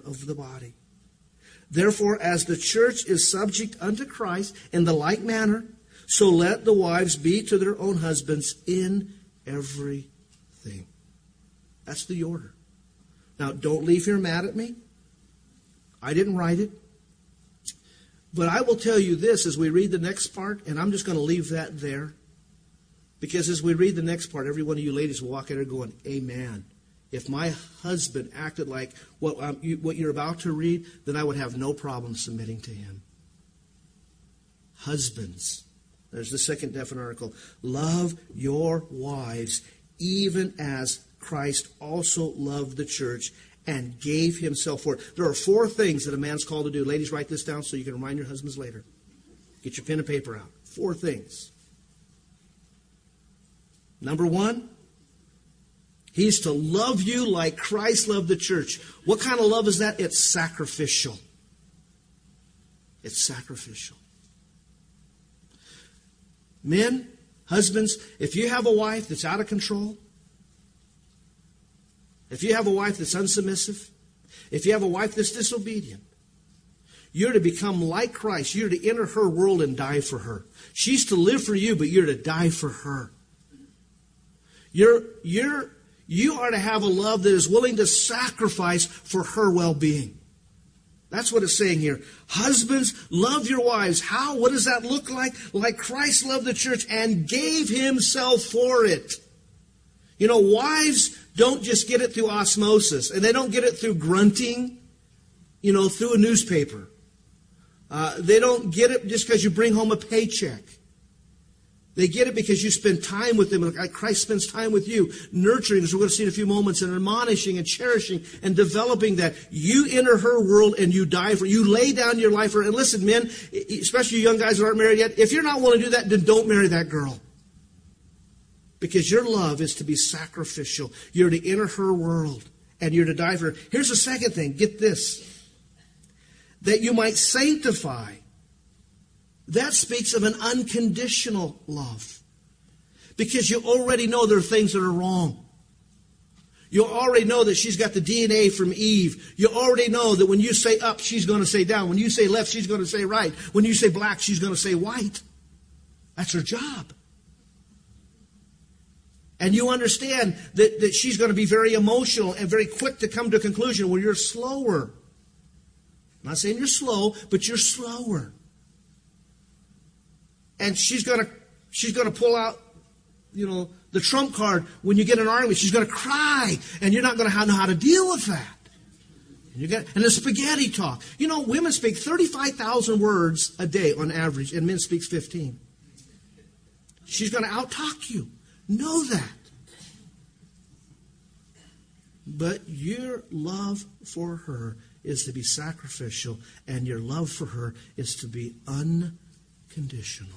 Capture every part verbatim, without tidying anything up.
of the body. Therefore, as the church is subject unto Christ in the like manner, so let the wives be to their own husbands in everything. That's the order. Now, don't leave here mad at me. I didn't write it. But I will tell you this as we read the next part, and I'm just going to leave that there. Because as we read the next part, every one of you ladies will walk in there going, amen. If my husband acted like what, um, you, what you're about to read, then I would have no problem submitting to him. Husbands, there's the second definite article. Love your wives, even as Christ also loved the church and gave himself for it. There are four things that a man's called to do. Ladies, write this down so you can remind your husbands later. Get your pen and paper out. Four things. Number one, he's to love you like Christ loved the church. What kind of love is that? It's sacrificial. It's sacrificial. Men, husbands, if you have a wife that's out of control, if you have a wife that's unsubmissive, if you have a wife that's disobedient, you're to become like Christ. You're to enter her world and die for her. She's to live for you, but you're to die for her. You're, you're, you are to have a love that is willing to sacrifice for her well-being. That's what it's saying here. Husbands, love your wives. How? What does that look like? Like Christ loved the church and gave himself for it. You know, wives don't just get it through osmosis, and they don't get it through grunting, you know, through a newspaper. Uh, they don't get it just because you bring home a paycheck. They get it because you spend time with them, like Christ spends time with you, nurturing, as we're going to see in a few moments, and admonishing and cherishing and developing that. You enter her world and you die for her. You lay down your life for her. And listen, men, especially you young guys that aren't married yet, if you're not willing to do that, then don't marry that girl. Because your love is to be sacrificial. You're to enter her world and you're to die for her. Here's the second thing. Get this. That you might sanctify. That speaks of an unconditional love. Because you already know there are things that are wrong. You already know that she's got the D N A from Eve. You already know that when you say up, she's going to say down. When you say left, she's going to say right. When you say black, she's going to say white. That's her job. And you understand that, that she's going to be very emotional and very quick to come to a conclusion where you're slower. I'm not saying you're slow, but you're slower. And she's going to she's going to pull out, you know, the trump card when you get in an argument. She's going to cry, and you're not going to know how to deal with that. And you get and the spaghetti talk. You know, women speak thirty-five thousand words a day on average, and men speak fifteen. She's going to out-talk you. Know that. But your love for her is to be sacrificial, and your love for her is to be unconditional.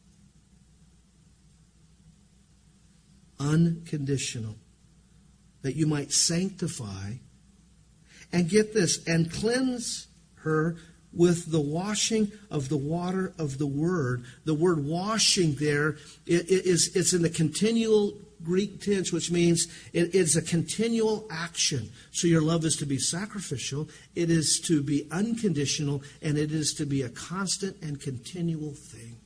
Unconditional. That you might sanctify, and get this, and cleanse her with the washing of the water of the word. The word washing there is it's in the continual Greek tense, which means it is a continual action. So your love is to be sacrificial, it is to be unconditional, and it is to be a constant and continual thing.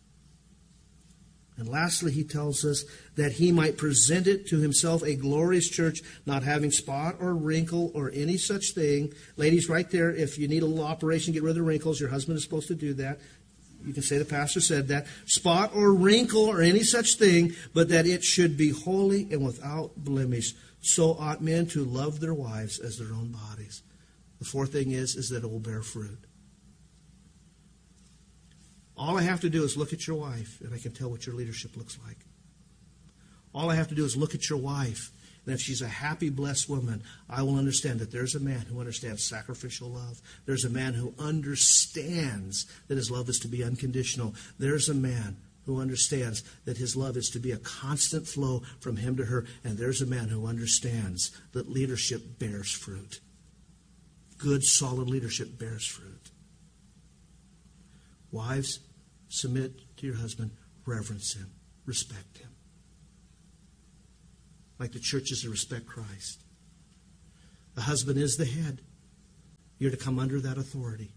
And lastly, he tells us that he might present it to himself a glorious church, not having spot or wrinkle or any such thing. Ladies, right there, if you need a little operation, get rid of the wrinkles. Your husband is supposed to do that. You can say the pastor said that. Spot or wrinkle or any such thing, but that it should be holy and without blemish. So ought men to love their wives as their own bodies. The fourth thing is, is that it will bear fruit. All I have to do is look at your wife, and I can tell what your leadership looks like. All I have to do is look at your wife, and if she's a happy, blessed woman, I will understand that there's a man who understands sacrificial love. There's a man who understands that his love is to be unconditional. There's a man who understands that his love is to be a constant flow from him to her. And there's a man who understands that leadership bears fruit. Good, solid leadership bears fruit. Wives, submit to your husband, reverence him, respect him. Like the church is to respect Christ. The husband is the head. You're to come under that authority.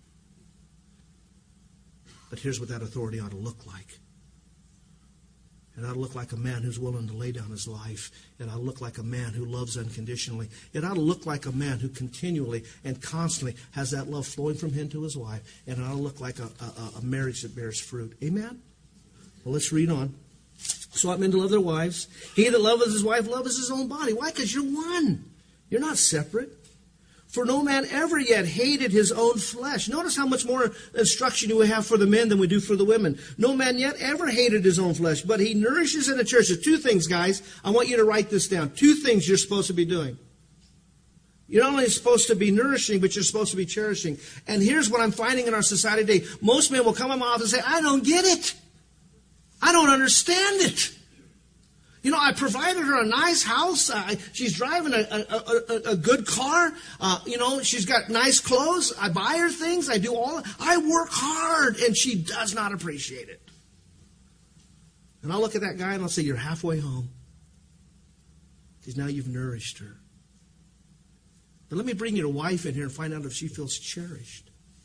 But here's what that authority ought to look like. It ought to look like a man who's willing to lay down his life. It ought to look like a man who loves unconditionally. It ought to look like a man who continually and constantly has that love flowing from him to his wife. And it ought to look like a, a, a marriage that bears fruit. Amen? Well, let's read on. So ought men to love their wives. He that loveth his wife loveth his own body. Why? Because you're one. You're not separate. For no man ever yet hated his own flesh. Notice how much more instruction we have for the men than we do for the women. No man yet ever hated his own flesh, but he nourishes in the church. There's two things, guys. I want you to write this down. Two things you're supposed to be doing. You're not only supposed to be nourishing, but you're supposed to be cherishing. And here's what I'm finding in our society today. Most men will come in my office and say, I don't get it. I don't understand it. You know, I provided her a nice house. Uh, she's driving a, a, a, a good car. Uh, you know, she's got nice clothes. I buy her things. I do all. I work hard, and she does not appreciate it. And I'll look at that guy and I'll say, you're halfway home. Because now you've nourished her. But let me bring your wife in here and find out if she feels cherished.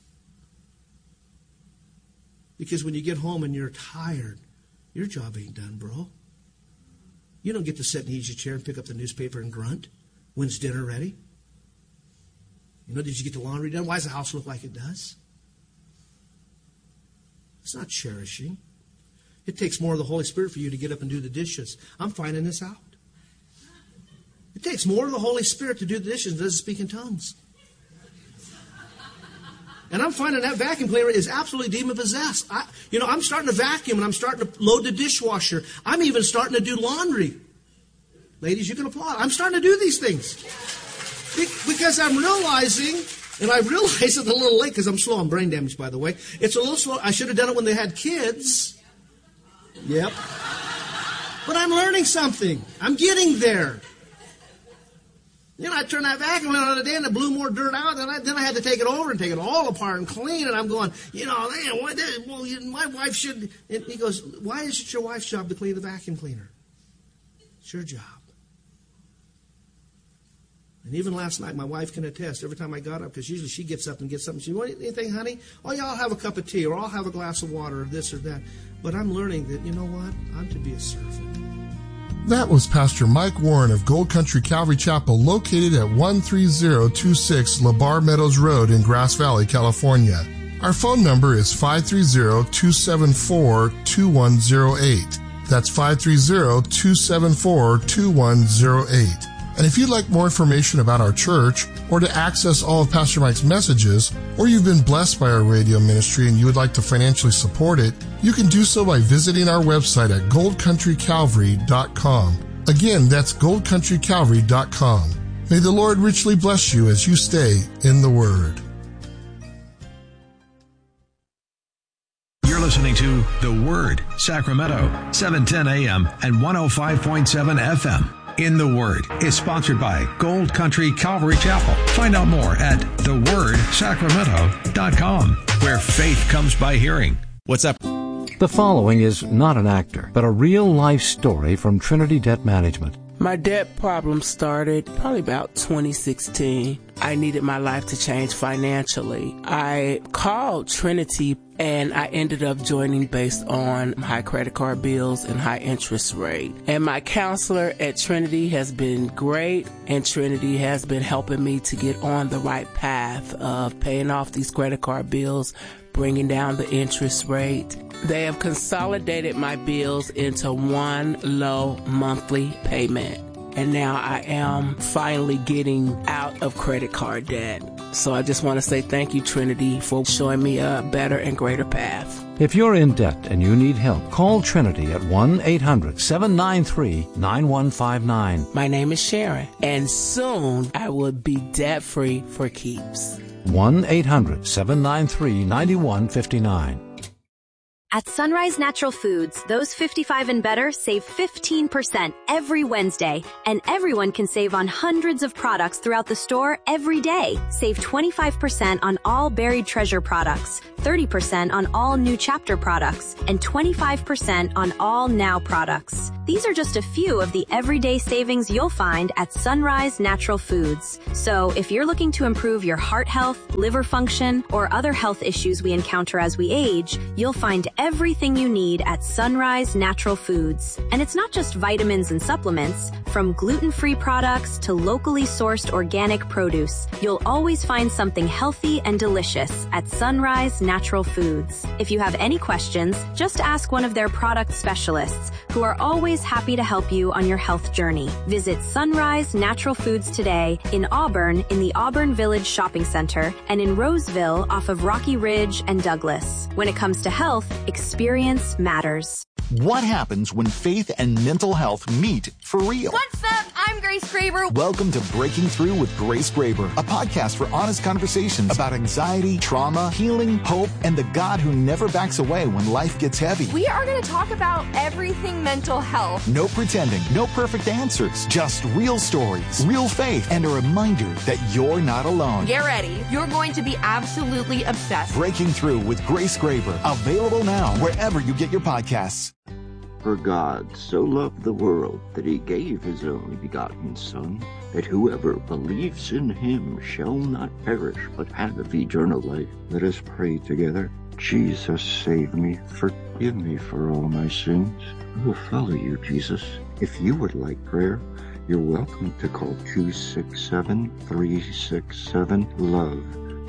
Because when you get home and you're tired, your job ain't done, bro. You don't get to sit in the easy chair and pick up the newspaper and grunt. When's dinner ready? You know, did you get the laundry done? Why does the house look like it does? It's not cherishing. It takes more of the Holy Spirit for you to get up and do the dishes. I'm finding this out. It takes more of the Holy Spirit to do the dishes than does to speak in tongues. And I'm finding that vacuum cleaner is absolutely demon-possessed. I, you know, I'm starting to vacuum and I'm starting to load the dishwasher. I'm even starting to do laundry. Ladies, you can applaud. I'm starting to do these things. Be- because I'm realizing, and I realize it a little late because I'm slow. I'm brain damaged, by the way. It's a little slow. I should have done it when they had kids. Yep. But I'm learning something. I'm getting there. You know, I turned that vacuum on the other day and it blew more dirt out. And I, then I had to take it over and take it all apart and clean. And I'm going, you know, man, what, well, my wife should. And he goes, why is it your wife's job to clean the vacuum cleaner? It's your job. And even last night, my wife can attest. Every time I got up, because usually she gets up and gets something. She goes, what, anything, honey? Oh, yeah, I'll have a cup of tea, or I'll have a glass of water, or this or that. But I'm learning that, you know what? I'm to be a servant. That was Pastor Mike Warren of Gold Country Calvary Chapel, located at one three zero two six LaBar Meadows Road in Grass Valley, California. Our phone number is five three zero, two seven four, two one zero eight. That's five three zero, two seven four, two one zero eight. And if you'd like more information about our church, or to access all of Pastor Mike's messages, or you've been blessed by our radio ministry and you would like to financially support it, you can do so by visiting our website at gold country calvary dot com. Again, that's gold country calvary dot com. May the Lord richly bless you as you stay in the Word. You're listening to The Word, Sacramento, seven ten a.m. and one oh five point seven F M. In the Word is sponsored by Gold Country Calvary Chapel. Find out more at the word sacramento dot com, where faith comes by hearing. What's up? The following is not an actor, but a real-life story from Trinity Debt Management. My debt problem started probably about twenty sixteen. I needed my life to change financially. I called Trinity and I ended up joining based on high credit card bills and high interest rate. And my counselor at Trinity has been great, and Trinity has been helping me to get on the right path of paying off these credit card bills, bringing down the interest rate. They have consolidated my bills into one low monthly payment. And now I am finally getting out of credit card debt. So I just want to say thank you, Trinity, for showing me a better and greater path. If you're in debt and you need help, call Trinity at one eight hundred, seven nine three, nine one five nine. My name is Sharon, and soon I will be debt-free for keeps. one eight hundred, seven nine three, nine one five nine. At Sunrise Natural Foods, those fifty-five and better save fifteen percent every Wednesday, and everyone can save on hundreds of products throughout the store every day. Save twenty-five percent on all Buried Treasure products, thirty percent on all New Chapter products, and twenty-five percent on all Now products. These are just a few of the everyday savings you'll find at Sunrise Natural Foods. So if you're looking to improve your heart health, liver function, or other health issues we encounter as we age, you'll find everything you need at Sunrise Natural Foods. And it's not just vitamins and supplements. From gluten-free products to locally sourced organic produce, you'll always find something healthy and delicious at Sunrise Natural Foods. If you have any questions, just ask one of their product specialists, who are always happy to help you on your health journey. Visit Sunrise Natural Foods today in Auburn in the Auburn Village Shopping Center and in Roseville off of Rocky Ridge and Douglas. When it comes to health, experience matters. What happens when faith and mental health meet for real? What's up? I'm Grace Graber. Welcome to Breaking Through with Grace Graber, a podcast for honest conversations about anxiety, trauma, healing, hope, and the God who never backs away when life gets heavy. We are going to talk about everything mental health. No pretending, no perfect answers, just real stories, real faith, and a reminder that you're not alone. Get ready. You're going to be absolutely obsessed. Breaking Through with Grace Graber, available now wherever you get your podcasts. For God so loved the world that he gave his only begotten Son, that whoever believes in him shall not perish, but have eternal life. Let us pray together. Jesus, save me. Forgive me for all my sins. I will follow you, Jesus. If you would like prayer, you're welcome to call two six seven, three six seven, LOVE.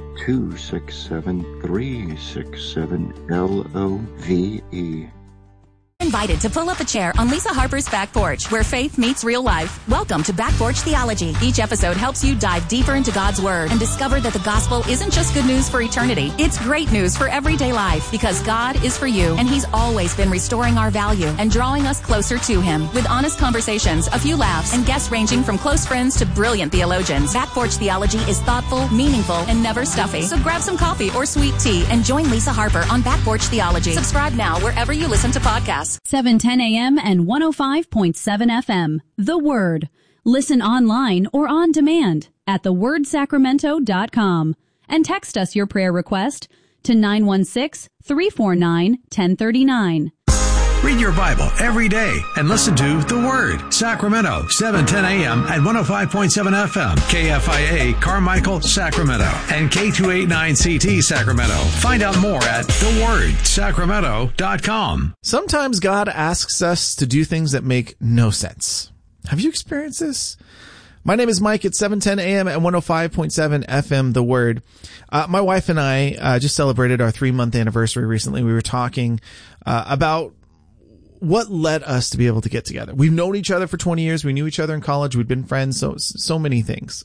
two six seven, three six seven, L O V E. Invited to pull up a chair on Lisa Harper's Back Porch, where faith meets real life. Welcome to Back Porch Theology. Each episode helps you dive deeper into God's Word and discover that the gospel isn't just good news for eternity. It's great news for everyday life, because God is for you, and he's always been restoring our value and drawing us closer to him. With honest conversations, a few laughs, and guests ranging from close friends to brilliant theologians, Back Porch Theology is thoughtful, meaningful, and never stuffy. So grab some coffee or sweet tea and join Lisa Harper on Back Porch Theology. Subscribe now wherever you listen to podcasts. seven ten a.m. and one oh five point seven F M. The Word. Listen online or on demand at the word sacramento dot com and text us your prayer request to nine one six, three four nine, one oh three nine. Read your Bible every day and listen to The Word, Sacramento, seven ten a.m. and one oh five point seven F M, K F I A, Carmichael, Sacramento, and K two eighty-nine C T, Sacramento. Find out more at the word sacramento dot com. Sometimes God asks us to do things that make no sense. Have you experienced this? My name is Mike at seven ten a.m. and one oh five point seven F M, The Word. Uh, my wife and I uh, just celebrated our three-month anniversary recently. We were talking uh, about what led us to be able to get together. We've known each other for twenty years. We knew each other in college. We'd been friends. So, so many things.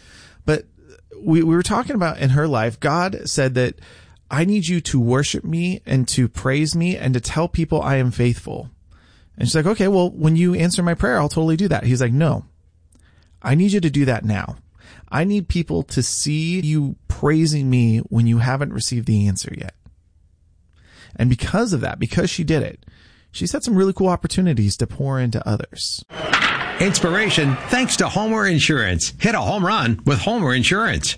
But we, we were talking about in her life, God said that I need you to worship me and to praise me and to tell people I am faithful. And she's like, okay, well, when you answer my prayer, I'll totally do that. He's like, no, I need you to do that now. I need people to see you praising me when you haven't received the answer yet. And because of that, because she did it, she's had some really cool opportunities to pour into others. Inspiration thanks to Homer Insurance. Hit a home run with Homer Insurance.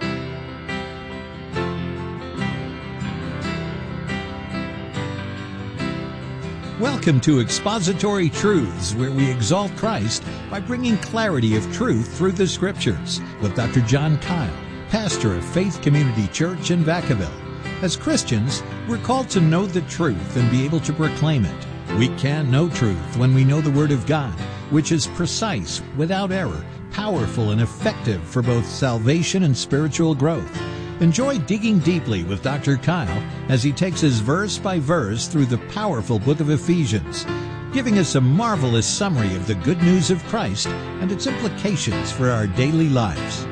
Welcome to Expository Truths, where we exalt Christ by bringing clarity of truth through the Scriptures, with Doctor John Kyle, pastor of Faith Community Church in Vacaville. As Christians, we're called to know the truth and be able to proclaim it. We can know truth when we know the Word of God, which is precise, without error, powerful, and effective for both salvation and spiritual growth. Enjoy digging deeply with Doctor Kyle as he takes us verse by verse through the powerful book of Ephesians, giving us a marvelous summary of the good news of Christ and its implications for our daily lives.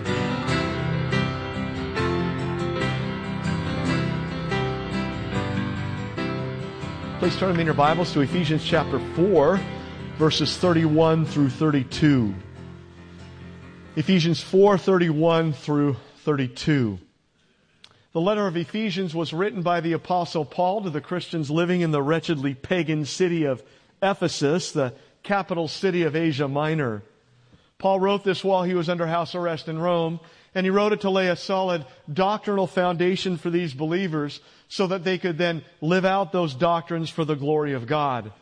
Please turn in your Bibles to Ephesians chapter four, verses thirty-one through thirty-two. Ephesians four, thirty-one through thirty-two. The letter of Ephesians was written by the Apostle Paul to the Christians living in the wretchedly pagan city of Ephesus, the capital city of Asia Minor. Paul wrote this while he was under house arrest in Rome, and he wrote it to lay a solid doctrinal foundation for these believers so that they could then live out those doctrines for the glory of God.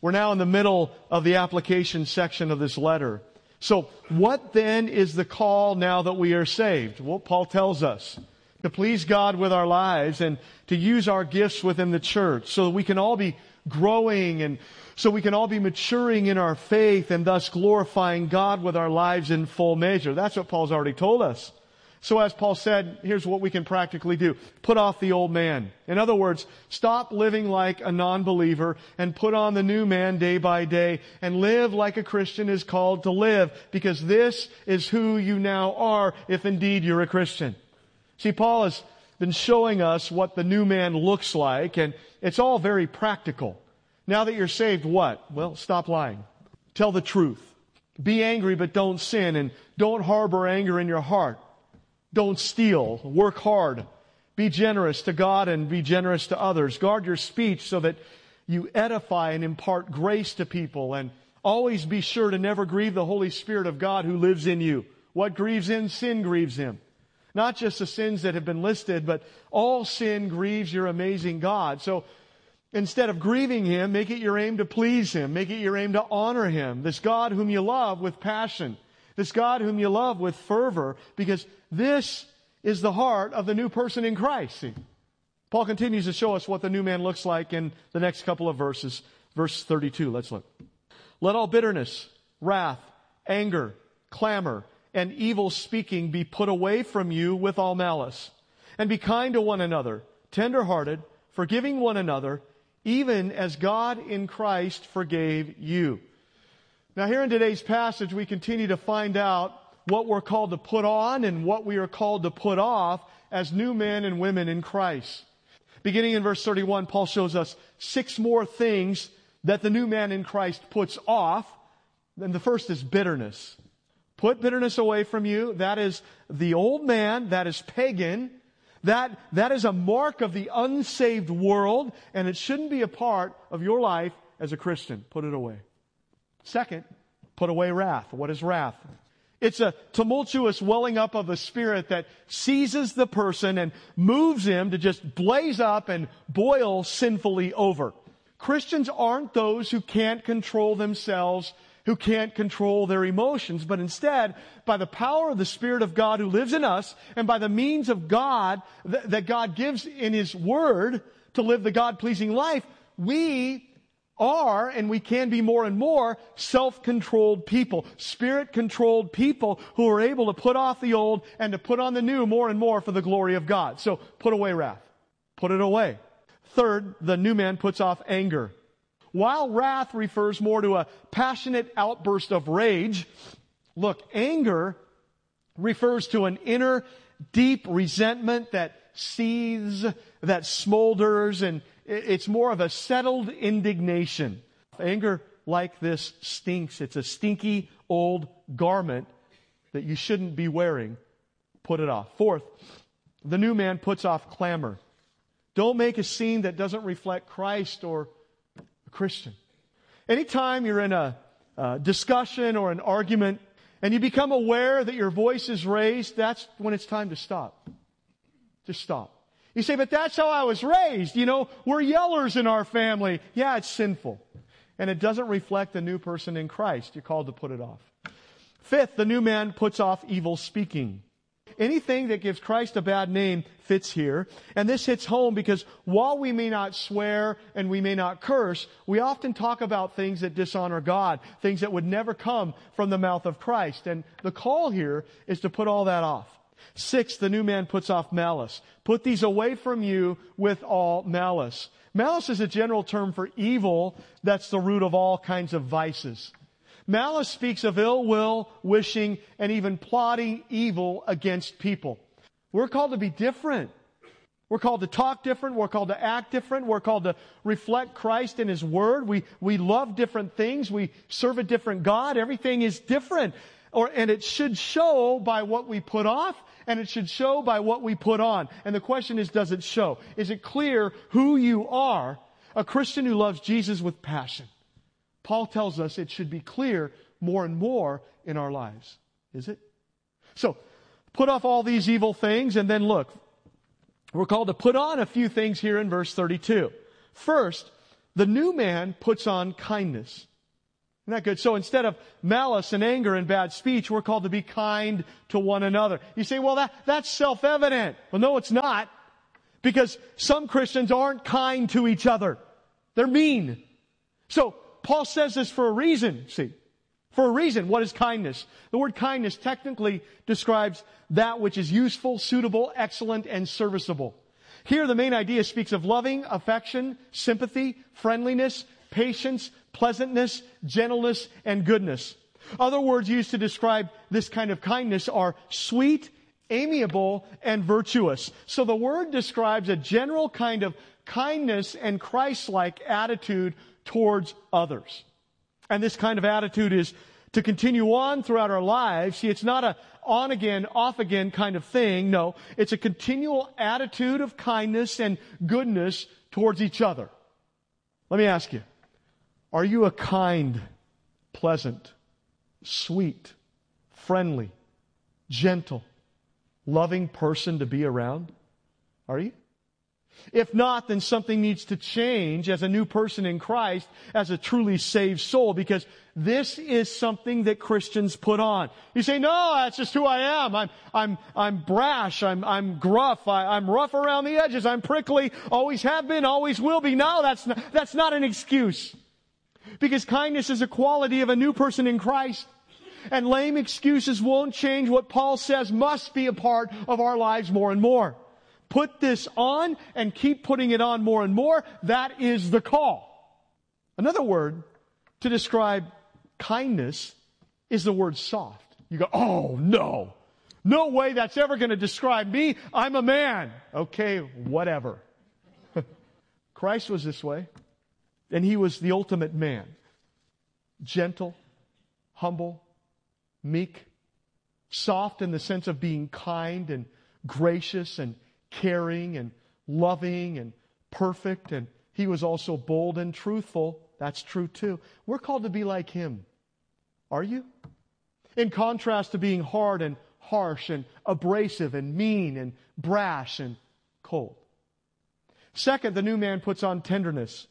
We're now in the middle of the application section of this letter. So what then is the call now that we are saved? Well, Paul tells us to please God with our lives and to use our gifts within the church so that we can all be growing and so we can all be maturing in our faith and thus glorifying God with our lives in full measure. That's what Paul's already told us. So as Paul said, here's what we can practically do. Put off the old man. In other words, stop living like a non-believer and put on the new man day by day and live like a Christian is called to live, because this is who you now are if indeed you're a Christian. See, Paul has been showing us what the new man looks like, and it's all very practical. Now that you're saved, what? Well, stop lying. Tell the truth. Be angry, but don't sin, and don't harbor anger in your heart. Don't steal. Work hard. Be generous to God and be generous to others. Guard your speech so that you edify and impart grace to people, and always be sure to never grieve the Holy Spirit of God who lives in you. What grieves Him? Sin grieves Him. Not just the sins that have been listed, but all sin grieves your amazing God. So instead of grieving Him, make it your aim to please Him. Make it your aim to honor Him. This God whom you love with passion. This God whom you love with fervor, because this is the heart of the new person in Christ. See? Paul continues to show us what the new man looks like in the next couple of verses. Verse thirty-two, let's look. Let all bitterness, wrath, anger, clamor, and evil speaking be put away from you with all malice. And be kind to one another, tender-hearted, forgiving one another, even as God in Christ forgave you. Now here in today's passage, we continue to find out what we're called to put on and what we are called to put off as new men and women in Christ. Beginning in verse thirty-one, Paul shows us six more things that the new man in Christ puts off. And the first is bitterness. Put bitterness away from you. That is the old man. That is pagan. That, that is a mark of the unsaved world, and it shouldn't be a part of your life as a Christian. Put it away. Second, put away wrath. What is wrath? It's a tumultuous welling up of the Spirit that seizes the person and moves him to just blaze up and boil sinfully over. Christians aren't those who can't control themselves, who can't control their emotions, but instead, by the power of the Spirit of God who lives in us, and by the means of God th- that God gives in His Word to live the God-pleasing life, we are, and we can be more and more, self-controlled people, Spirit-controlled people who are able to put off the old and to put on the new more and more for the glory of God. So, put away wrath. Put it away. Third, the new man puts off anger. While wrath refers more to a passionate outburst of rage, look, anger refers to an inner, deep resentment that seethes, that smolders, and it's more of a settled indignation. Anger like this stinks. It's a stinky old garment that you shouldn't be wearing. Put it off. Fourth, the new man puts off clamor. Don't make a scene that doesn't reflect Christ or Christian. Anytime you're in a, a discussion or an argument and you become aware that your voice is raised, that's when it's time to stop. Just stop. You say, but that's how I was raised. You know, we're yellers in our family. Yeah, it's sinful. And it doesn't reflect the new person in Christ. You're called to put it off. Fifth, the new man puts off evil speaking. Anything that gives Christ a bad name fits here. And this hits home because while we may not swear and we may not curse, we often talk about things that dishonor God, things that would never come from the mouth of Christ. And the call here is to put all that off. Sixth, the new man puts off malice. Put these away from you with all malice. Malice is a general term for evil that's the root of all kinds of vices. Malice speaks of ill will, wishing, and even plotting evil against people. We're called to be different. We're called to talk different. We're called to act different. We're called to reflect Christ in His Word. We, we love different things. We serve a different God. Everything is different. Or, and it should show by what we put off, and it should show by what we put on. And the question is, does it show? Is it clear who you are, a Christian who loves Jesus with passion? Paul tells us it should be clear more and more in our lives. Is it? So, put off all these evil things, and then look, we're called to put on a few things here in verse thirty-two. First, The new man puts on kindness. Isn't that good? So instead of malice and anger and bad speech, we're called to be kind to one another. You say, well, that, that's self-evident. Well, no, it's not. Because some Christians aren't kind to each other. They're mean. So Paul says this for a reason, see. For a reason. What is kindness? The word kindness technically describes that which is useful, suitable, excellent, and serviceable. Here the main idea speaks of loving, affection, sympathy, friendliness, patience, pleasantness, gentleness, and goodness. Other words used to describe this kind of kindness are sweet, amiable, and virtuous. So the word describes a general kind of kindness and Christ-like attitude towards others. And this kind of attitude is to continue on throughout our lives. See, it's not a on-again, off-again kind of thing. No, it's a continual attitude of kindness and goodness towards each other. Let me ask you, are you a kind, pleasant, sweet, friendly, gentle, loving person to be around? Are you? If not, then something needs to change as a new person in Christ, as a truly saved soul, because this is something that Christians put on. You say, no, that's just who I am. I'm, I'm, I'm brash. I'm, I'm gruff. I, I'm rough around the edges. I'm prickly. Always have been, always will be. No, that's not, that's not an excuse. Because kindness is a quality of a new person in Christ. And lame excuses won't change what Paul says must be a part of our lives more and more. Put this on and keep putting it on more and more. That is the call. Another word to describe kindness is the word soft. You go, oh no. No way that's ever going to describe me. I'm a man. Okay, whatever. Christ was this way. And He was the ultimate man. Gentle, humble, meek, soft in the sense of being kind and gracious and caring and loving and perfect. And He was also bold and truthful. That's true too. We're called to be like Him. Are you? In contrast to being hard and harsh and abrasive and mean and brash and cold. Second, the new man puts on tenderness.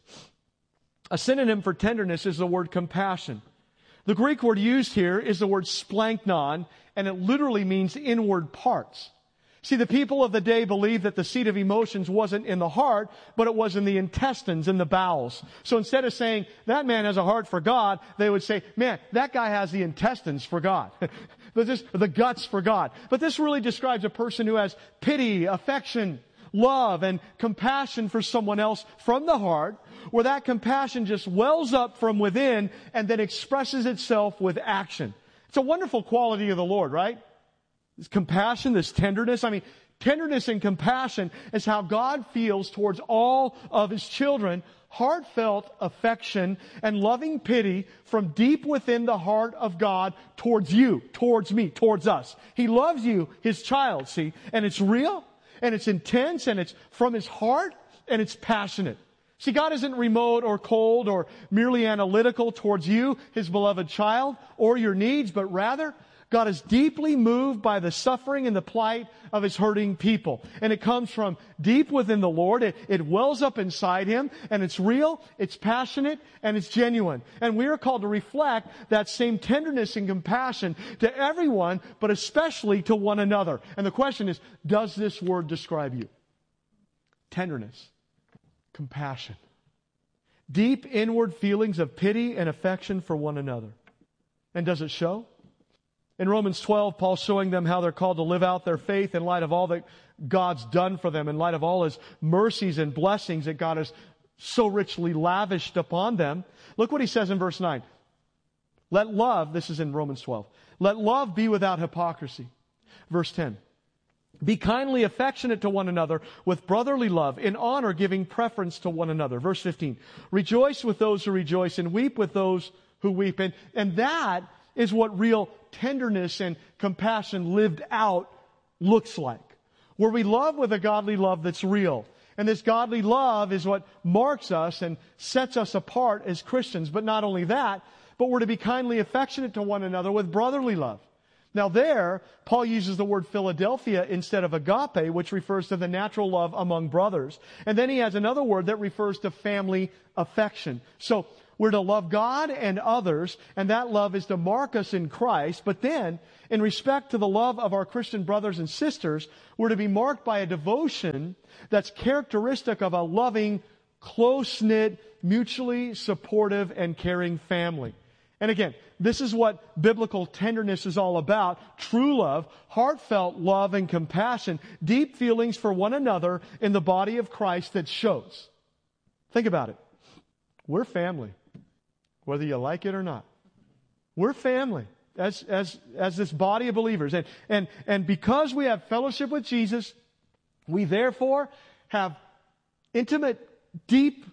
A synonym for tenderness is the word compassion. The Greek word used here is the word splanknon, and it literally means inward parts. See, the people of the day believed that the seat of emotions wasn't in the heart, but it was in the intestines, in the bowels. So instead of saying, that man has a heart for God, they would say, man, that guy has the intestines for God. The guts for God. But this really describes a person who has pity, affection, love, and compassion for someone else from the heart, where that compassion just wells up from within and then expresses itself with action. It's a wonderful quality of the Lord, right? This compassion, this tenderness. I mean, tenderness and compassion is how God feels towards all of His children. Heartfelt affection and loving pity from deep within the heart of God towards you, towards me, towards us. He loves you, His child, see? And it's real, and it's intense, and it's from His heart, and it's passionate. See, God isn't remote or cold or merely analytical towards you, His beloved child, or your needs, but rather, God is deeply moved by the suffering and the plight of His hurting people. And it comes from deep within the Lord. It, it wells up inside Him, and it's real, it's passionate, and it's genuine. And we are called to reflect that same tenderness and compassion to everyone, but especially to one another. And the question is, does this word describe you? Tenderness, compassion, deep inward feelings of pity and affection for one another. And does it show? In Romans twelve, Paul's showing them how they're called to live out their faith in light of all that God's done for them, in light of all His mercies and blessings that God has so richly lavished upon them. Look what he says in verse nine. Let love, this is in Romans twelve, let love be without hypocrisy. Verse ten. Be kindly affectionate to one another with brotherly love, in honor giving preference to one another. Verse fifteen. Rejoice with those who rejoice and weep with those who weep. And, and that is what real tenderness and compassion lived out looks like. Where we love with a godly love that's real. And this godly love is what marks us and sets us apart as Christians. But not only that, but we're to be kindly affectionate to one another with brotherly love. Now there, Paul uses the word Philadelphia instead of agape, which refers to the natural love among brothers. And then he has another word that refers to family affection. So we're to love God and others, and that love is to mark us in Christ. But then, in respect to the love of our Christian brothers and sisters, we're to be marked by a devotion that's characteristic of a loving, close-knit, mutually supportive, and caring family. And again, this is what biblical tenderness is all about. True love, heartfelt love and compassion, deep feelings for one another in the body of Christ that shows. Think about it. We're family, whether you like it or not. We're family as, as, as this body of believers. And, and, and because we have fellowship with Jesus, we therefore have intimate, deep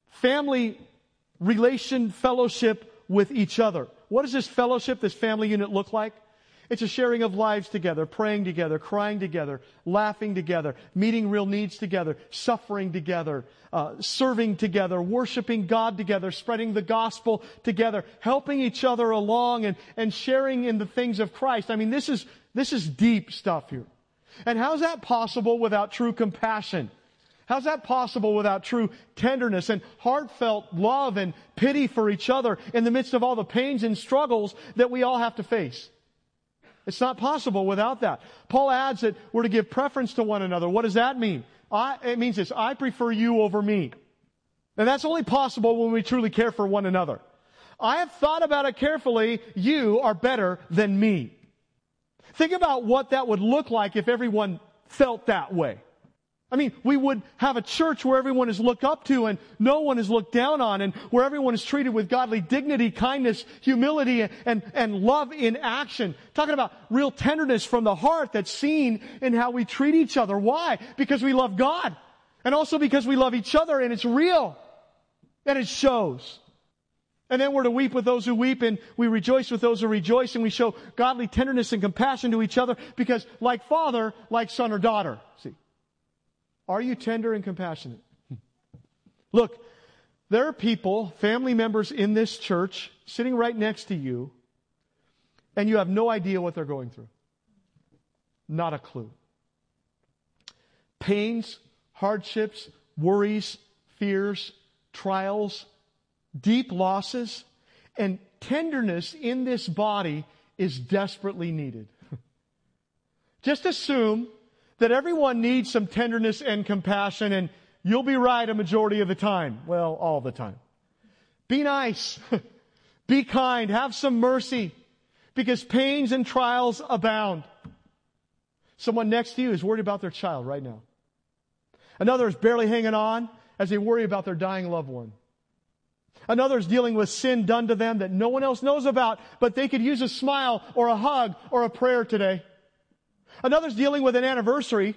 family relation fellowship with each other. What does this fellowship, this family unit look like? It's a sharing of lives together, praying together, crying together, laughing together, meeting real needs together, suffering together, uh, serving together, worshiping God together, spreading the gospel together, helping each other along and, and sharing in the things of Christ. I mean, this is, this is deep stuff here. And how's that possible without true compassion? How's that possible without true tenderness and heartfelt love and pity for each other in the midst of all the pains and struggles that we all have to face? It's not possible without that. Paul adds that we're to give preference to one another. What does that mean? I, it means this: I prefer you over me. And that's only possible when we truly care for one another. I have thought about it carefully. You are better than me. Think about what that would look like if everyone felt that way. I mean, we would have a church where everyone is looked up to and no one is looked down on, and where everyone is treated with godly dignity, kindness, humility, and, and love in action. Talking about real tenderness from the heart that's seen in how we treat each other. Why? Because we love God. And also because we love each other, and it's real. And it shows. And then we're to weep with those who weep, and we rejoice with those who rejoice, and we show godly tenderness and compassion to each other, because like father, like son or daughter. See? Are you tender and compassionate? Look, there are people, family members in this church, sitting right next to you, and you have no idea what they're going through. Not a clue. Pains, hardships, worries, fears, trials, deep losses, and tenderness in this body is desperately needed. Just assume that everyone needs some tenderness and compassion, and you'll be right a majority of the time. Well, all the time. Be nice. Be kind. Have some mercy, because pains and trials abound. Someone next to you is worried about their child right now. Another is barely hanging on as they worry about their dying loved one. Another is dealing with sin done to them that no one else knows about, but they could use a smile or a hug or a prayer today. Another's dealing with an anniversary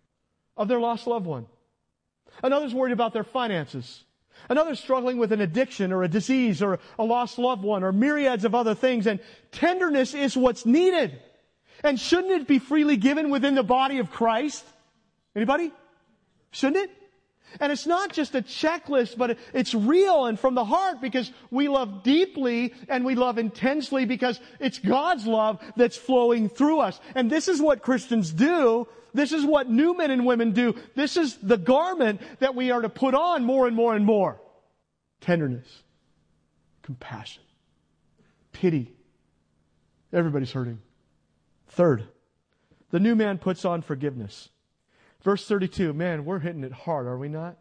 of their lost loved one. Another's worried about their finances. Another's struggling with an addiction or a disease or a lost loved one or myriads of other things. And tenderness is what's needed. And shouldn't it be freely given within the body of Christ? Anybody? Shouldn't it? And it's not just a checklist, but it's real and from the heart, because we love deeply and we love intensely because it's God's love that's flowing through us. And this is what Christians do. This is what new men and women do. This is the garment that we are to put on more and more and more. Tenderness, compassion, pity. Everybody's hurting. Third, the new man puts on forgiveness. Verse thirty-two, man, we're hitting it hard, are we not?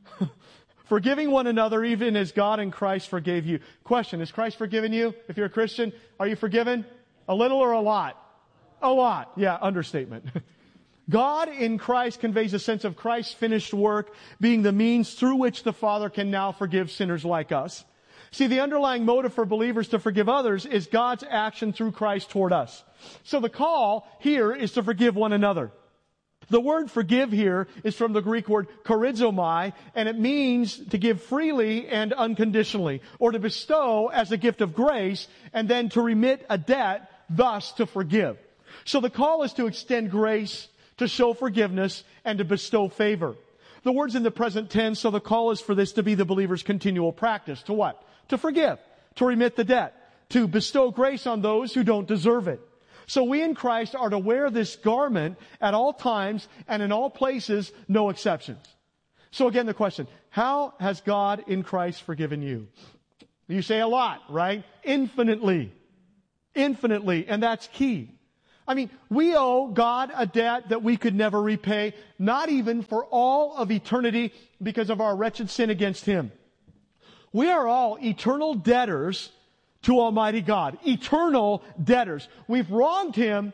Forgiving one another even as God in Christ forgave you. Question, has Christ forgiven you? If you're a Christian, are you forgiven? A little or a lot? A lot. Yeah, understatement. God in Christ conveys a sense of Christ's finished work being the means through which the Father can now forgive sinners like us. See, the underlying motive for believers to forgive others is God's action through Christ toward us. So the call here is to forgive one another. The word forgive here is from the Greek word charizomai, and it means to give freely and unconditionally, or to bestow as a gift of grace, and then to remit a debt, thus to forgive. So the call is to extend grace, to show forgiveness, and to bestow favor. The word's in the present tense, so the call is for this to be the believer's continual practice. To what? To forgive, to remit the debt, to bestow grace on those who don't deserve it. So we in Christ are to wear this garment at all times and in all places, no exceptions. So again, the question, how has God in Christ forgiven you? You say a lot, right? Infinitely. Infinitely. And that's key. I mean, we owe God a debt that we could never repay, not even for all of eternity because of our wretched sin against Him. We are all eternal debtors to Almighty God. Eternal debtors. We've wronged Him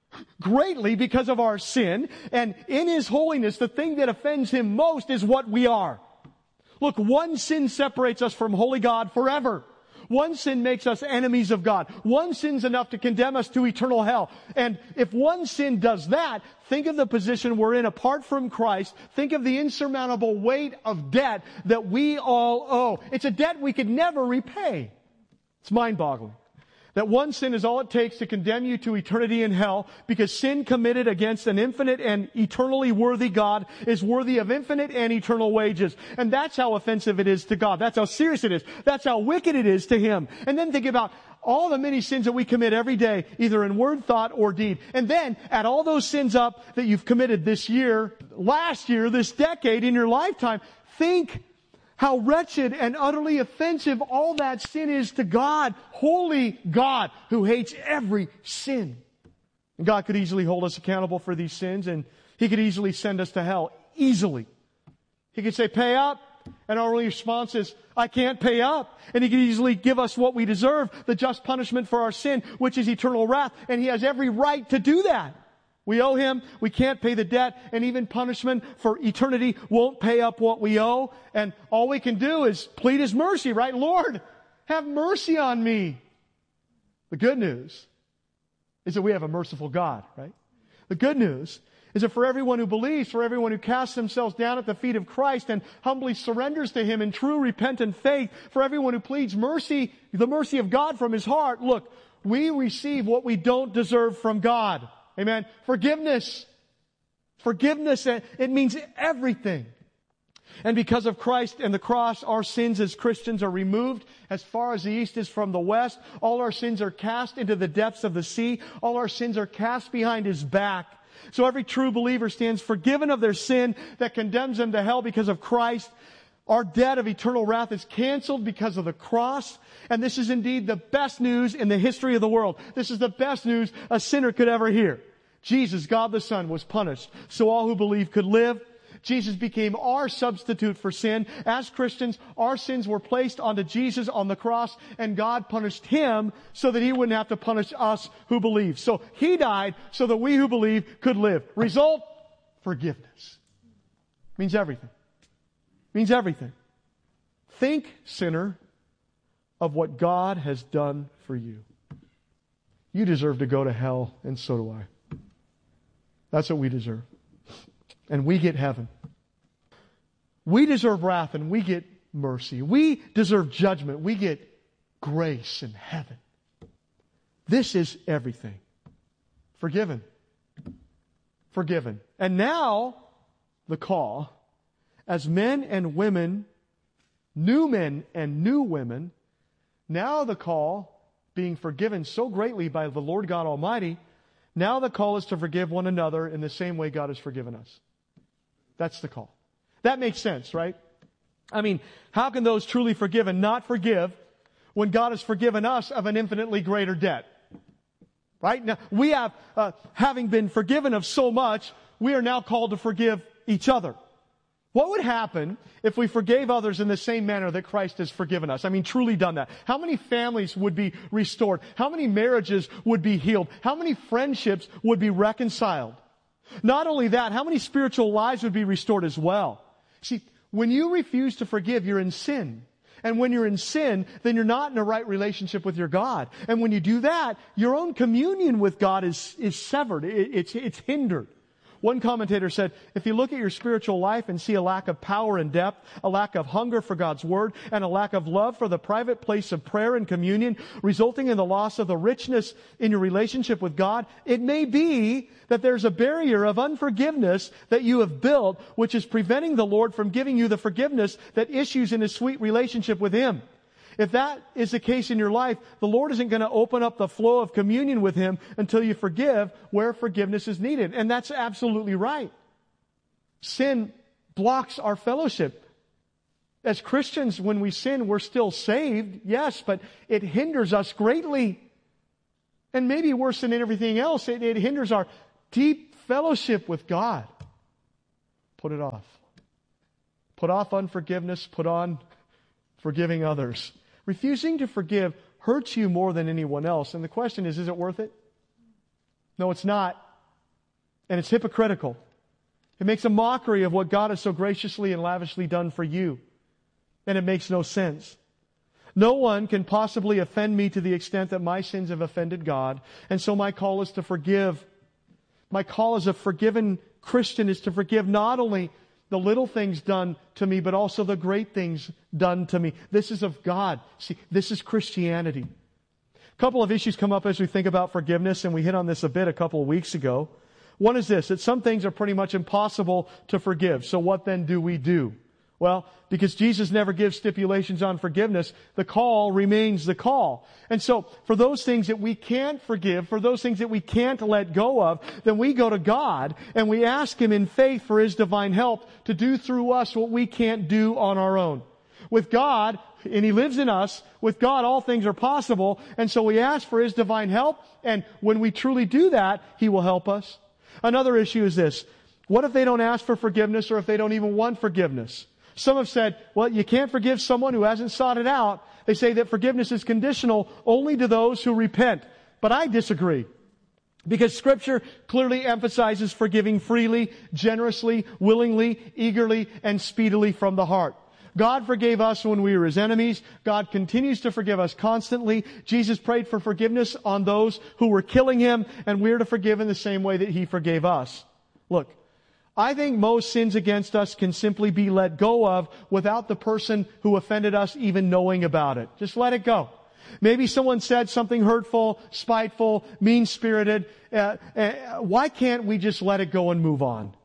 greatly because of our sin, and in His holiness, the thing that offends Him most is what we are. Look, one sin separates us from holy God forever. One sin makes us enemies of God. One sin's enough to condemn us to eternal hell. And if one sin does that, think of the position we're in apart from Christ. Think of the insurmountable weight of debt that we all owe. It's a debt we could never repay. It's mind-boggling. That one sin is all it takes to condemn you to eternity in hell, because sin committed against an infinite and eternally worthy God is worthy of infinite and eternal wages. And that's how offensive it is to God. That's how serious it is. That's how wicked it is to Him. And then think about all the many sins that we commit every day, either in word, thought, or deed. And then add all those sins up that you've committed this year, last year, this decade, in your lifetime. Think how wretched and utterly offensive all that sin is to God, holy God, who hates every sin. And God could easily hold us accountable for these sins, and He could easily send us to hell. Easily. He could say, pay up, and our only response is, I can't pay up. And He could easily give us what we deserve, the just punishment for our sin, which is eternal wrath, and He has every right to do that. We owe Him, we can't pay the debt, and even punishment for eternity won't pay up what we owe. And all we can do is plead His mercy, right? Lord, have mercy on me. The good news is that we have a merciful God, right? The good news is that for everyone who believes, for everyone who casts themselves down at the feet of Christ and humbly surrenders to Him in true repentant faith, for everyone who pleads mercy, the mercy of God from his heart, look, we receive what we don't deserve from God. Amen. Forgiveness. Forgiveness, it means everything. And because of Christ and the cross, our sins as Christians are removed as far as the east is from the west. All our sins are cast into the depths of the sea. All our sins are cast behind His back. So every true believer stands forgiven of their sin that condemns them to hell because of Christ. Our debt of eternal wrath is canceled because of the cross. And this is indeed the best news in the history of the world. This is the best news a sinner could ever hear. Jesus, God the Son, was punished so all who believe could live. Jesus became our substitute for sin. As Christians, our sins were placed onto Jesus on the cross, and God punished Him so that He wouldn't have to punish us who believe. So He died so that we who believe could live. Result? Forgiveness. Means everything. Means everything. Think, sinner, of what God has done for you. You deserve to go to hell, and so do I. That's what we deserve. And we get heaven. We deserve wrath, and we get mercy. We deserve judgment. We get grace in heaven. This is everything. Forgiven. Forgiven. And now, the call, as men and women, new men and new women, now the call, being forgiven so greatly by the Lord God Almighty, now the call is to forgive one another in the same way God has forgiven us. That's the call. That makes sense, right? I mean, how can those truly forgiven not forgive when God has forgiven us of an infinitely greater debt? Right? Now, we have, uh, having been forgiven of so much, we are now called to forgive each other. What would happen if we forgave others in the same manner that Christ has forgiven us? I mean, truly done that. How many families would be restored? How many marriages would be healed? How many friendships would be reconciled? Not only that, how many spiritual lives would be restored as well? See, when you refuse to forgive, you're in sin. And when you're in sin, then you're not in a right relationship with your God. And when you do that, your own communion with God is, is severed. It, it's, it's hindered. One commentator said, if you look at your spiritual life and see a lack of power and depth, a lack of hunger for God's Word, and a lack of love for the private place of prayer and communion, resulting in the loss of the richness in your relationship with God, it may be that there's a barrier of unforgiveness that you have built, which is preventing the Lord from giving you the forgiveness that issues in His sweet relationship with Him. If that is the case in your life, the Lord isn't going to open up the flow of communion with Him until you forgive where forgiveness is needed. And that's absolutely right. Sin blocks our fellowship. As Christians, when we sin, we're still saved, yes, but it hinders us greatly. And maybe worse than everything else, it, it hinders our deep fellowship with God. Put it off. Put off unforgiveness, put on forgiving others. Refusing to forgive hurts you more than anyone else. And the question is, is it worth it? No, it's not. And it's hypocritical. It makes a mockery of what God has so graciously and lavishly done for you. And it makes no sense. No one can possibly offend me to the extent that my sins have offended God. And so my call is to forgive. My call as a forgiven Christian is to forgive not only the little things done to me, but also the great things done to me. This is of God. See, this is Christianity. A couple of issues come up as we think about forgiveness, and we hit on this a bit a couple of weeks ago. One is this, that some things are pretty much impossible to forgive. So what then do we do? Well, because Jesus never gives stipulations on forgiveness, the call remains the call. And so, for those things that we can't forgive, for those things that we can't let go of, then we go to God and we ask Him in faith for His divine help to do through us what we can't do on our own. With God, and He lives in us, with God all things are possible, and so we ask for His divine help, and when we truly do that, He will help us. Another issue is this. What if they don't ask for forgiveness, or if they don't even want forgiveness? Some have said, well, you can't forgive someone who hasn't sought it out. They say that forgiveness is conditional only to those who repent. But I disagree. Because Scripture clearly emphasizes forgiving freely, generously, willingly, eagerly, and speedily from the heart. God forgave us when we were His enemies. God continues to forgive us constantly. Jesus prayed for forgiveness on those who were killing Him, and we're to forgive in the same way that He forgave us. Look, I think most sins against us can simply be let go of without the person who offended us even knowing about it. Just let it go. Maybe someone said something hurtful, spiteful, mean-spirited. Uh, uh, why can't we just let it go and move on?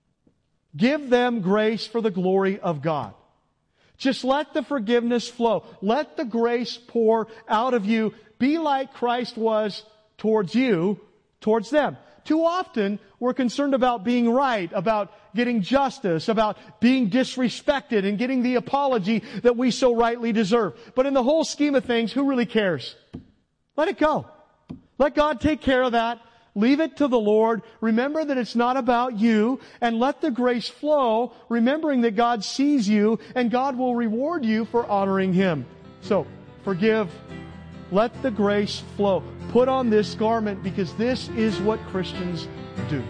Give them grace for the glory of God. Just let the forgiveness flow. Let the grace pour out of you. Be like Christ was towards you, towards them. Too often, we're concerned about being right, about getting justice, about being disrespected and getting the apology that we so rightly deserve. But in the whole scheme of things, who really cares? Let it go. Let God take care of that. Leave it to the Lord. Remember that it's not about you, and let the grace flow, remembering that God sees you and God will reward you for honoring Him. So, forgive. Let the grace flow. Put on this garment, because this is what Christians do.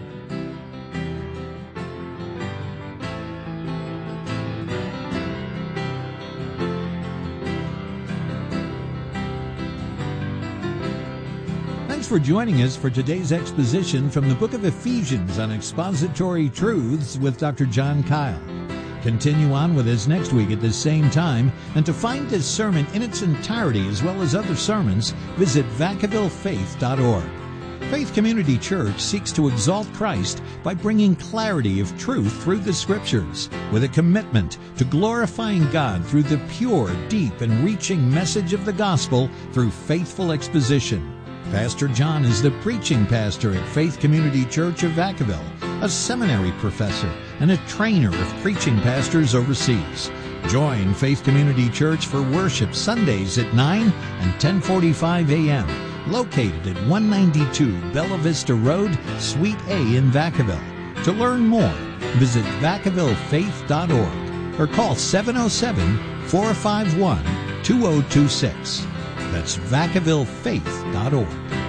Thanks for joining us for today's exposition from the book of Ephesians on expository truths with Doctor John Kyle. Continue on with us next week at the same time, and to find this sermon in its entirety as well as other sermons, visit vacaville faith dot org. Faith Community Church seeks to exalt Christ by bringing clarity of truth through the Scriptures, with a commitment to glorifying God through the pure, deep, and reaching message of the gospel through faithful exposition. Pastor John is the preaching pastor at Faith Community Church of Vacaville, a seminary professor, and a trainer of preaching pastors overseas. Join Faith Community Church for worship Sundays at nine and ten forty-five a.m., located at one ninety-two Bella Vista Road, Suite A in Vacaville. To learn more, visit vacaville faith dot org or call seven oh seven, four five one, two oh two six. That's vacaville faith dot org.